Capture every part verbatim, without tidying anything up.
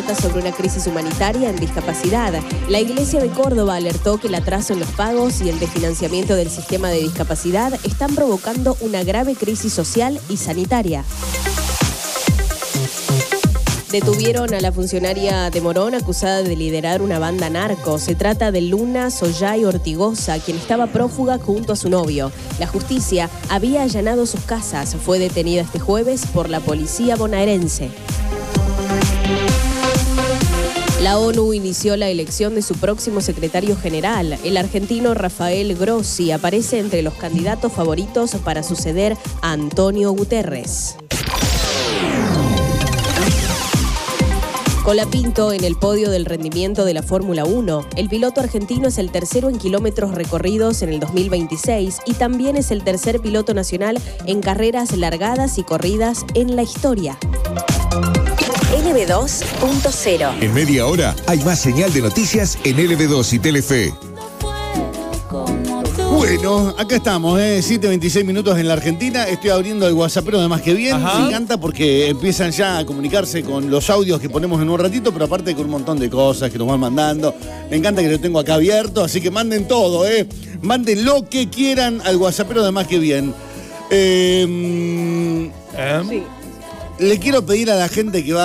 alerta sobre una crisis humanitaria en discapacidad. La Iglesia de Córdoba alertó que el atraso en los pagos y el desfinanciamiento del sistema de discapacidad están provocando una grave crisis social y sanitaria. Detuvieron a la funcionaria de Morón acusada de liderar una banda narco. Se trata de Luna Sollay Ortigosa, quien estaba prófuga junto a su novio. La justicia había allanado sus casas. Fue detenida este jueves por la policía bonaerense. La ONU inició la elección de su próximo secretario general. El argentino Rafael Grossi aparece entre los candidatos favoritos para suceder a Antonio Guterres. Colapinto en el podio del rendimiento de la Fórmula uno. El piloto argentino es el tercero en kilómetros recorridos en el dos mil veintiséis y también es el tercer piloto nacional en carreras largadas y corridas en la historia. L B dos punto cero. En media hora hay más señal de noticias en L B dos y Telefe. Bueno, acá estamos, ¿eh? siete veintiséis minutos en la Argentina. Estoy abriendo el WhatsAppero de Más Que Bien. Ajá. Me encanta porque empiezan ya a comunicarse con los audios que ponemos en un ratito, pero aparte con un montón de cosas que nos van mandando. Me encanta que lo tengo acá abierto, así que manden todo, ¿eh? Manden lo que quieran al WhatsAppero de Más Que Bien. Eh, ¿Eh? Sí. Le quiero pedir a la gente que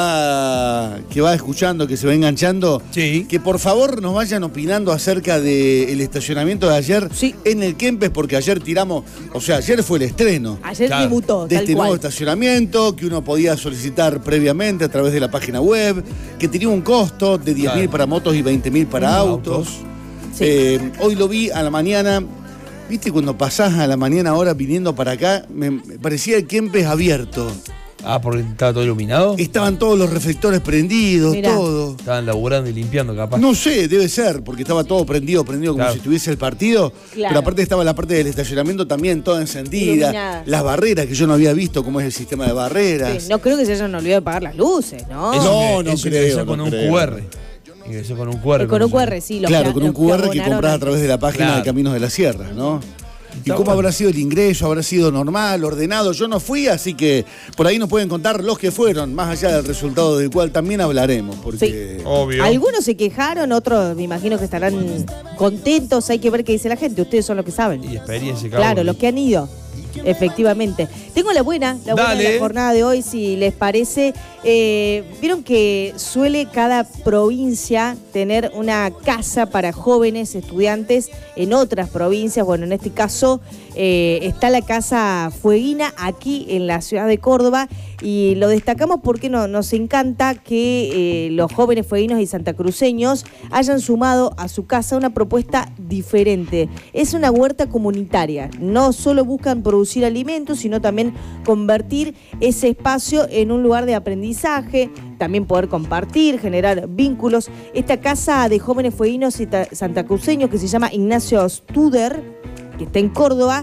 va que va escuchando, que se va enganchando, Sí. que por favor nos vayan opinando acerca del estacionamiento de ayer Sí. en el Kempes, porque ayer tiramos, o sea, ayer fue el estreno Ayer Claro. debutó, de tal este nuevo cual. estacionamiento que uno podía solicitar previamente a través de la página web, que tenía un costo de diez mil Claro. para motos y veinte mil para Mm, autos. autos. Sí. Eh, hoy lo vi a la mañana. ¿Viste cuando pasás a la mañana ahora viniendo para acá? Me, me parecía el Kempes abierto. Ah, porque estaba todo iluminado. Estaban todos los reflectores prendidos, Mirá. todo. Estaban laburando y limpiando, capaz. No sé, debe ser, porque estaba todo prendido, prendido como Claro. si tuviese el partido. Claro. Pero aparte estaba la parte del estacionamiento también toda encendida. Iluminada. Las barreras que yo no había visto, cómo es el sistema de barreras. Sí, no creo que se hayan olvidado de pagar las luces, ¿no? Eso No, ingre- no eso creo, ingresó no con un creo. Q R. Ingresó con un Q R. Eh, con un Q R, sí. Los Claro, que- con un los Q R que abonaron compras a al- través de la página Claro. de Caminos de la Sierra, ¿no? ¿Y Está cómo bueno. habrá sido el ingreso? ¿Habrá sido normal, ordenado? Yo no fui, así que por ahí nos pueden contar los que fueron, más allá del resultado del cual también hablaremos, porque... Obvio. Algunos se quejaron, otros me imagino que estarán contentos. Hay que ver qué dice la gente. Ustedes son los que saben. Y experiencia, Claro, cabrón. los que han ido. Efectivamente. Tengo la buena, la buena de Dale. la jornada de hoy, si les parece. Eh, Vieron que suele cada provincia tener una casa para jóvenes estudiantes en otras provincias. Bueno, en este caso eh, está la Casa Fueguina aquí en la ciudad de Córdoba y lo destacamos porque no, nos encanta que eh, los jóvenes fueguinos y santacruceños hayan sumado a su casa una propuesta diferente. Es una huerta comunitaria. No solo buscan producir alimentos, sino también convertir ese espacio en un lugar de aprendizaje, también poder compartir, generar vínculos. Esta casa de jóvenes fueguinos y ta- santacruceños que se llama Ignacio Studer, que está en Córdoba,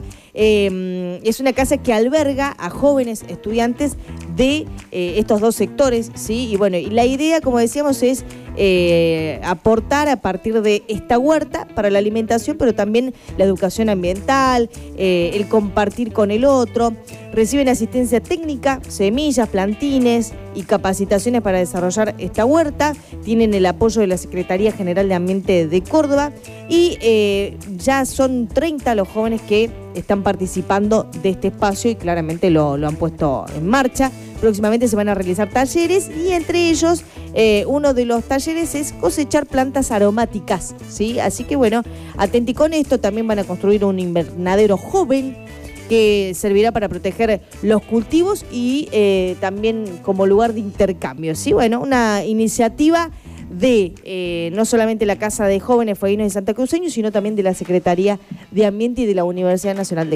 eh, es una casa que alberga a jóvenes estudiantes de eh, estos dos sectores, ¿sí? Y bueno, y la idea, como decíamos, es eh, aportar a partir de esta huerta para la alimentación, pero también la educación ambiental, eh, el compartir con el otro. Reciben asistencia técnica, semillas, plantines y capacitaciones para desarrollar esta huerta. Tienen el apoyo de la Secretaría General de Ambiente de Córdoba y eh, ya son treinta los jóvenes que están participando de este espacio y claramente lo, lo han puesto en marcha. Próximamente se van a realizar talleres y entre ellos eh, uno de los talleres es cosechar plantas aromáticas, ¿sí? Así que bueno, atenti con esto. También van a construir un invernadero joven que servirá para proteger los cultivos y eh, también como lugar de intercambio, ¿sí? Bueno, una iniciativa de eh, no solamente la Casa de Jóvenes Fueguinos y Santacruceños, sino también de la Secretaría de Ambiente y de la Universidad Nacional de